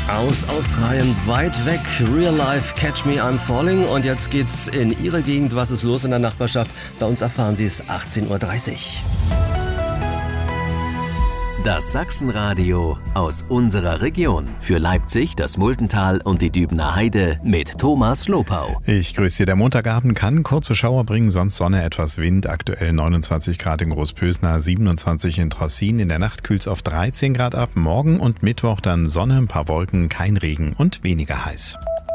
Aus Australien, weit weg, Real Life, Catch Me I'm Falling. Und jetzt geht's in Ihre Gegend. Was ist los in der Nachbarschaft? Bei uns erfahren Sie es 18.30 Uhr. Das Sachsenradio aus unserer Region. Für Leipzig, das Multental und die Dübener Heide mit Thomas Lopau. Ich grüße Sie. Der Montagabend kann kurze Schauer bringen, sonst Sonne, etwas Wind. Aktuell 29 Grad in Großpösner, 27 in Trossin. In der Nacht kühlt es auf 13 Grad ab. Morgen und Mittwoch dann Sonne, ein paar Wolken, kein Regen und weniger heiß.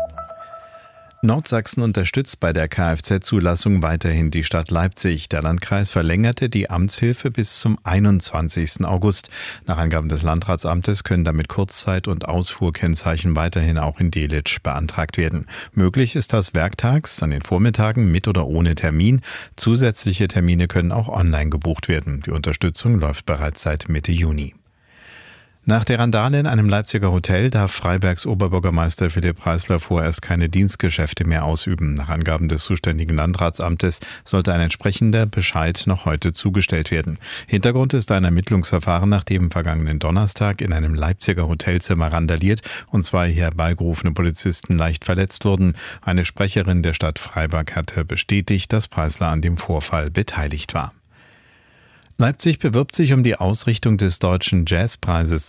Nordsachsen unterstützt bei der Kfz-Zulassung weiterhin die Stadt Leipzig. Der Landkreis verlängerte die Amtshilfe bis zum 21. August. Nach Angaben des Landratsamtes können damit Kurzzeit- und Ausfuhrkennzeichen weiterhin auch in Delitzsch beantragt werden. Möglich ist das werktags, an den Vormittagen mit oder ohne Termin. Zusätzliche Termine können auch online gebucht werden. Die Unterstützung läuft bereits seit Mitte Juni. Nach der Randale in einem Leipziger Hotel darf Freibergs Oberbürgermeister Philipp Preisler vorerst keine Dienstgeschäfte mehr ausüben. Nach Angaben des zuständigen Landratsamtes sollte ein entsprechender Bescheid noch heute zugestellt werden. Hintergrund ist ein Ermittlungsverfahren, nachdem vergangenen Donnerstag in einem Leipziger Hotelzimmer randaliert und zwei herbeigerufene Polizisten leicht verletzt wurden. Eine Sprecherin der Stadt Freiberg hatte bestätigt, dass Preisler an dem Vorfall beteiligt war. Leipzig bewirbt sich um die Ausrichtung des Deutschen Jazzpreises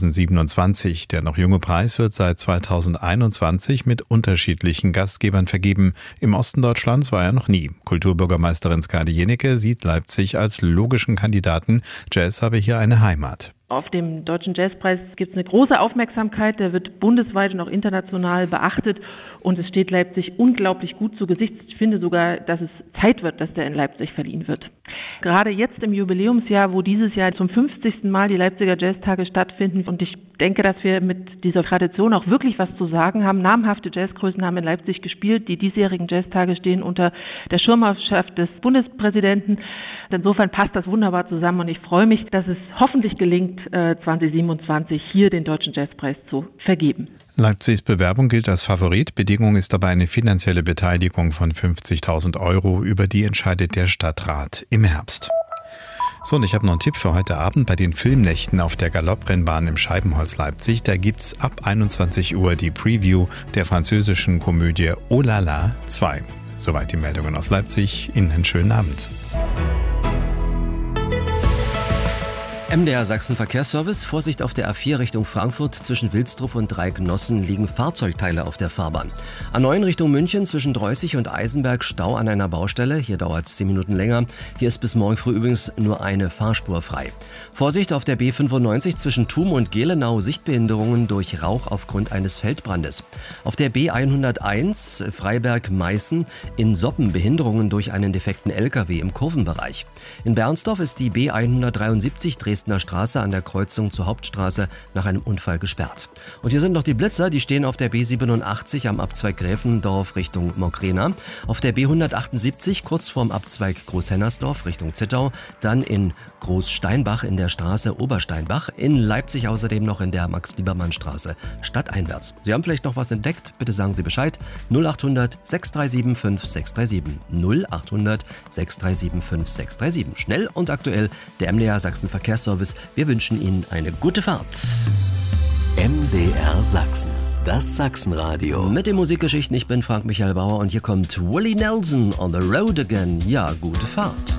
2027. Der noch junge Preis wird seit 2021 mit unterschiedlichen Gastgebern vergeben. Im Osten Deutschlands war er noch nie. Kulturbürgermeisterin Skadi Jennecke sieht Leipzig als logischen Kandidaten. Jazz habe hier eine Heimat. Auf dem Deutschen Jazzpreis gibt es eine große Aufmerksamkeit, der wird bundesweit und auch international beachtet und es steht Leipzig unglaublich gut zu Gesicht. Ich finde sogar, dass es Zeit wird, dass der in Leipzig verliehen wird. Gerade jetzt im Jubiläumsjahr, wo dieses Jahr zum 50. Mal die Leipziger Jazztage stattfinden und ich denke, dass wir mit dieser Tradition auch wirklich was zu sagen haben. Namhafte Jazzgrößen haben in Leipzig gespielt. Die diesjährigen Jazztage stehen unter der Schirmherrschaft des Bundespräsidenten. Insofern passt das wunderbar zusammen und ich freue mich, dass es hoffentlich gelingt, 2027 hier den Deutschen Jazzpreis zu vergeben. Leipzigs Bewerbung gilt als Favorit. Bedingung ist dabei eine finanzielle Beteiligung von 50.000 €. Über die entscheidet der Stadtrat im Herbst. So, und ich habe noch einen Tipp für heute Abend bei den Filmnächten auf der Galopprennbahn im Scheibenholz Leipzig. Da gibt's ab 21 Uhr die Preview der französischen Komödie Oh la la 2. Soweit die Meldungen aus Leipzig. Ihnen einen schönen Abend. MDR Sachsen Verkehrsservice. Vorsicht auf der A4 Richtung Frankfurt. Zwischen Wilsdruff und Dreignossen liegen Fahrzeugteile auf der Fahrbahn. A9 Richtung München zwischen Dreußig und Eisenberg Stau an einer Baustelle. Hier dauert es 10 Minuten länger. Hier ist bis morgen früh übrigens nur eine Fahrspur frei. Vorsicht auf der B95 zwischen Thum und Gelenau. Sichtbehinderungen durch Rauch aufgrund eines Feldbrandes. Auf der B101 Freiberg-Meißen in Soppen Behinderungen durch einen defekten LKW im Kurvenbereich. In Bernsdorf ist die B173 Dresdner Straße an der Kreuzung zur Hauptstraße nach einem Unfall gesperrt. Und hier sind noch die Blitzer, die stehen auf der B87 am Abzweig Gräfendorf Richtung Mockrena, auf der B178 kurz vorm Abzweig Großhennersdorf Richtung Zittau, dann in Großsteinbach in der Straße Obersteinbach, in Leipzig außerdem noch in der Max-Liebermann-Straße stadteinwärts. Sie haben vielleicht noch was entdeckt? Bitte sagen Sie Bescheid. 0800 637 5637 0800 637 5637. Schnell und aktuell der MDR Sachsen Verkehrsservice. Wir wünschen Ihnen eine gute Fahrt. MDR Sachsen, das Sachsenradio. Mit den Musikgeschichten, ich bin Frank Michael Bauer und hier kommt Willie Nelson on the Road Again. Ja, gute Fahrt.